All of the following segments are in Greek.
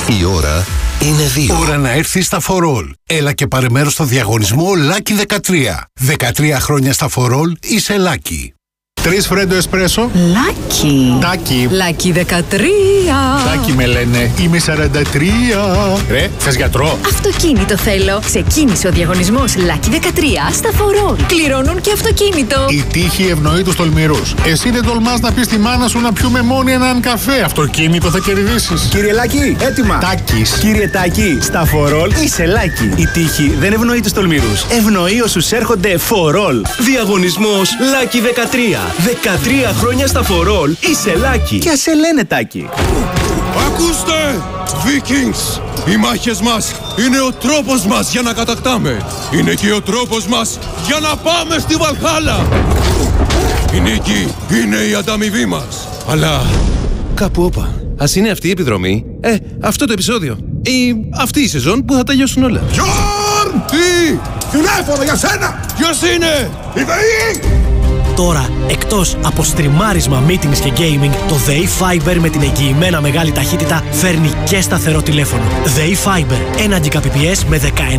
Η ώρα είναι 2. Ώρα να έρθεις στα For All. Έλα και πάρε μέρος στο διαγωνισμό Lucky 13. 13 χρόνια στα For All είσαι Lucky. 3 φρέντο εσπρέσο. Lucky. Τάκι. Lucky 13. Τάκι με λένε. Είμαι 43. Ρε, θες γιατρό? Αυτοκίνητο θέλω. Ξεκίνησε ο διαγωνισμός Lucky 13 στα For All. Κληρώνουν και αυτοκίνητο. Η τύχη ευνοεί τους τολμηρούς. Εσύ δεν τολμάς να πεις στη μάνα σου να πιούμε μόνοι έναν καφέ. Αυτοκίνητο θα κερδίσεις. Κύριε Λάκη, έτοιμα. Τάκης. Κύριε Τάκη, στα For All είσαι Λάκη. Η τύχη δεν ευνοεί τους τολμηρούς. Ευνοεί όσους έρχονται For All. Διαγωνισμός Lucky 13. 13 χρόνια στα For All είσαι Λάκη. Και ας σε λένε Τάκη. Ακούστε, Vikings! Οι μάχες μας είναι ο τρόπος μας για να κατακτάμε. Είναι και ο τρόπος μας για να πάμε στη Βαλχάλα. Η νίκη είναι η ανταμοιβή μας. Αλλά κάπου όπα. Ας είναι αυτή η επιδρομή. Αυτό το επεισόδιο. Ή αυτή η σεζόν που θα τελειώσουν όλα. Γιόρν! Τι! Τηλέφωνο για σένα! Ποιος είναι? Η ΔΕΗ! Τώρα, εκτός από στριμάρισμα, meetings και gaming, το ΔΕΗ Fiber με την εγγυημένα μεγάλη ταχύτητα φέρνει και σταθερό τηλέφωνο. ΔΕΗ Fiber, 1 Gbps με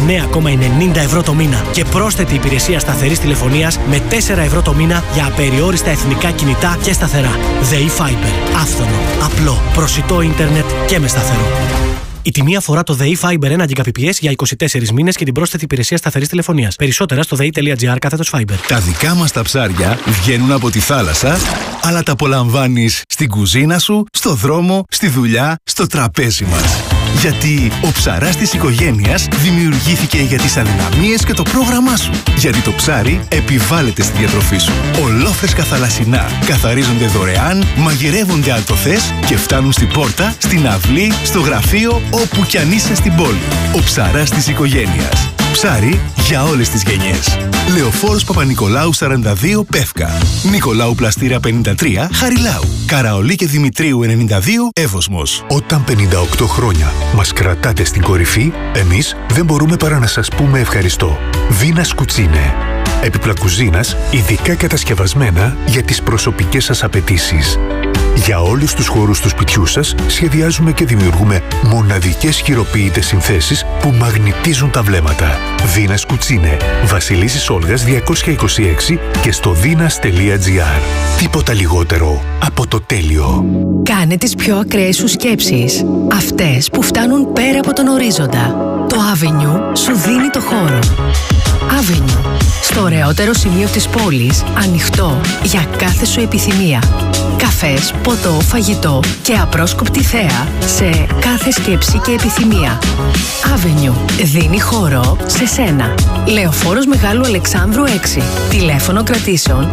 19,90 ευρώ το μήνα και πρόσθετη υπηρεσία σταθερής τηλεφωνίας με 4 ευρώ το μήνα για απεριόριστα εθνικά κινητά και σταθερά. ΔΕΗ Fiber, άφθονο, απλό, προσιτό ίντερνετ και με σταθερό. Η τιμή αφορά το ΔΕΗ Fiber 1 Gbps για 24 μήνες και την πρόσθετη υπηρεσία σταθερής τηλεφωνίας. Περισσότερα στο dei.gr/Fiber. Τα δικά μας τα ψάρια βγαίνουν από τη θάλασσα, αλλά τα απολαμβάνεις στην κουζίνα σου, στο δρόμο, στη δουλειά, στο τραπέζι μας. Γιατί ο ψαράς της οικογένειας δημιουργήθηκε για τις αδυναμίες και το πρόγραμμά σου. Γιατί το ψάρι επιβάλλεται στη διατροφή σου. Ολόφρεσκα θαλασσινά καθαρίζονται δωρεάν, μαγειρεύονται αν το θες και φτάνουν στην πόρτα, στην αυλή, στο γραφείο, όπου κι αν είσαι στην πόλη. Ο ψαράς της οικογένειας. Ψάρι για όλες τις γενιές. Λεωφόρος Παπα-Νικολάου 42 Πεύκα. Νικολάου Πλαστήρα 53 Χαριλάου. Καραολί και Δημητρίου 92 Εύωσμος. Όταν 58 χρόνια μας κρατάτε στην κορυφή, εμείς δεν μπορούμε παρά να σας πούμε ευχαριστώ. Βίνας Κουτσίνε. Έπιπλα κουζίνας ειδικά κατασκευασμένα για τις προσωπικές σας απαιτήσεις. Για όλους τους χώρους του σπιτιού σας σχεδιάζουμε και δημιουργούμε μοναδικές χειροποίητες συνθέσεις που μαγνητίζουν τα βλέμματα. Δίνας Κουτσίνε. Βασιλίσσης Όλγας 226 και στο dinas.gr. Τίποτα λιγότερο από το τέλειο. Κάνε τις πιο ακραίες σου σκέψεις. Αυτές που φτάνουν πέρα από τον ορίζοντα. Το Avenue σου δίνει το χώρο. Avenue. Στο ωραιότερο σημείο της πόλης, ανοιχτό για κάθε σου επιθυμία. Καφές, ποτό, φαγητό και απρόσκοπτη θέα σε κάθε σκέψη και επιθυμία. Avenue. Δίνει χώρο σε σένα. Λεωφόρος Μεγάλου Αλεξάνδρου 6. Τηλέφωνο κρατήσεων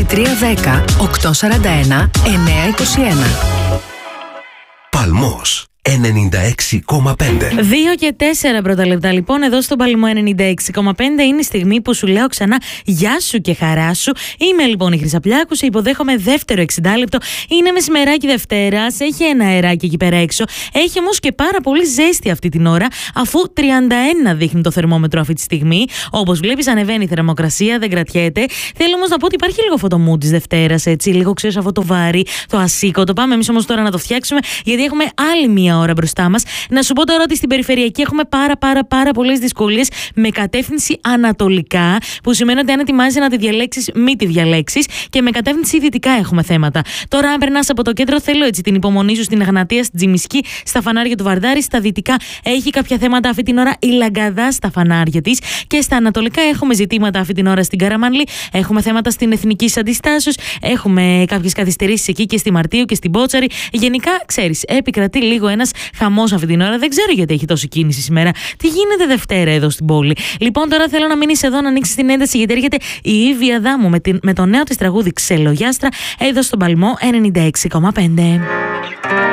2310 841 921. Παλμός 96,5. 2 και 4 πρώτα λεπτά λοιπόν εδώ στον Παλμό 96,5 είναι η στιγμή που σου λέω ξανά γεια σου και χαρά σου. Είμαι λοιπόν η Χρυσαπλιάκου, σε υποδέχομαι δεύτερο 60 λεπτό. Είναι μεσημεράκι Δευτέρας, έχει ένα αεράκι εκεί πέρα έξω. Έχει όμως και πάρα πολύ ζέστη αυτή την ώρα, αφού 31 δείχνει το θερμόμετρο αυτή τη στιγμή. Όπως βλέπεις, ανεβαίνει η θερμοκρασία, δεν κρατιέται. Θέλω όμως να πω ότι υπάρχει λίγο φωτομού της Δευτέρας, έτσι. Λίγο ξέρεις αυτό το βάρη, το ασήκωτο. Πάμε εμείς όμως τώρα να το φτιάξουμε, γιατί έχουμε άλλη μία ώρα μπροστά μας. Να σου πω τώρα ότι στην περιφερειακή έχουμε πάρα πολλές δυσκολίες με κατεύθυνση ανατολικά, που σημαίνει ότι αν ετοιμάζεσαι να τη διαλέξεις, μη τη διαλέξεις, και με κατεύθυνση δυτικά έχουμε θέματα. Τώρα, αν περνάς από το κέντρο, θέλω έτσι την υπομονή σου στην Εγνατία, στην Τζιμισκή, στα φανάρια του Βαρδάρη. Στα δυτικά έχει κάποια θέματα αυτή την ώρα η Λαγκαδά στα φανάρια της, και στα ανατολικά έχουμε ζητήματα αυτή την ώρα στην Καραμανλή. Έχουμε θέματα στην Εθνική Αντιστάσεως. Έχουμε κάποιες καθυστερήσεις εκεί και στη Μαρτίου και στην Πότσαρη. Γενικά, ξέρεις, επικρατεί λίγο ένας χαμός αυτή την ώρα. Δεν ξέρω γιατί έχει τόση κίνηση σήμερα. Τι γίνεται Δευτέρα εδώ στην πόλη. Λοιπόν, τώρα θέλω να μείνεις εδώ, να ανοίξεις την ένταση, γιατί έρχεται η Ήβη Αδάμου με το νέο της τραγούδι Ξελογιάστρα εδώ στον Παλμό 96,5.